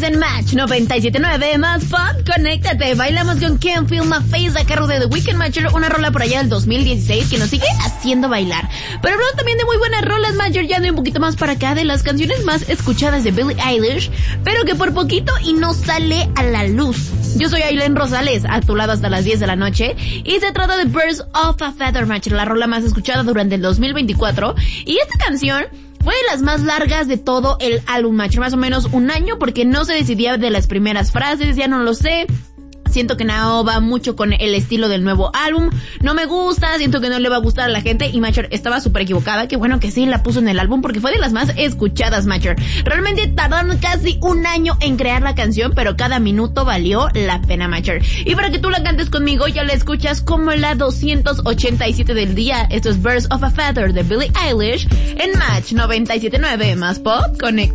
Estás en Match 97.9 más pop, conéctate. Bailamos con Can't Feel My Face a cargo de The Weeknd, Matcher, una rola por allá del 2016 que nos sigue haciendo bailar. Pero hablando también de muy buenas rolas, Matcher, ya de un poquito más para acá, de las canciones más escuchadas de Billie Eilish, pero que por poquito y no sale a la luz. Yo soy Ailén Rosales, a tu lado hasta las 10 de la noche, y se trata de Birds of a Feather, Matcher, la rola más escuchada durante el 2024, y esta canción fue de las más largas de todo el álbum, Matcher, más o menos un año, porque no se decidía de las primeras frases, ya no lo sé. Siento que no va mucho con el estilo del nuevo álbum. No me gusta, siento que no le va a gustar a la gente. Y Matcher estaba súper equivocada. Qué bueno que sí la puso en el álbum porque fue de las más escuchadas, Matcher. Realmente tardaron casi un año en crear la canción, pero cada minuto valió la pena, Matcher. Y para que tú la cantes conmigo, ya la escuchas como la 287 del día. Esto es Birds of a Feather de Billie Eilish en Match 97.9 más pop. Conecta.